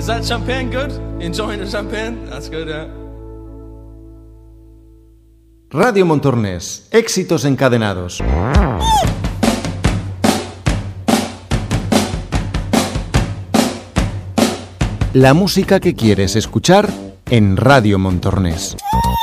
Is that champagne good? Enjoying the champagne? That's good, yeah. Radio Montornès, éxitos encadenados. La música que quieres escuchar en Radio Montornès.